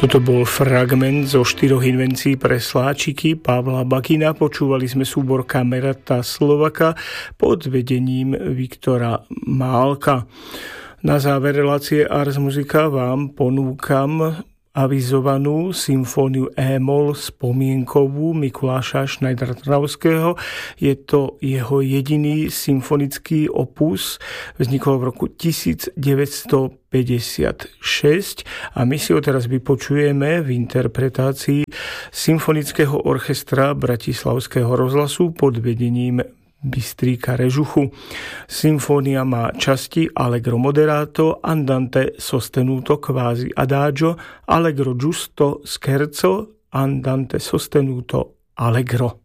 Toto bol fragment zo 4 invencií pre sláčiky Pavla Bakina. Počúvali sme súbor Kamerata Slovaka pod vedením Viktora Málka. Na záver relácie Ars Musica vám ponúkam avizovanú symfóniu E-moll spomienkovú Mikuláša Šnajdra-Trnavského. Je to jeho jediný symfonický opus, vznikol v roku 1956 a my si ho teraz vypočujeme v interpretácii Symfonického orchestra Bratislavského rozhlasu pod vedením Bystríka Režuchu. Symfónia má časti Allegro moderato, Andante sostenuto quasi adagio, Allegro giusto scherzo, Andante sostenuto allegro.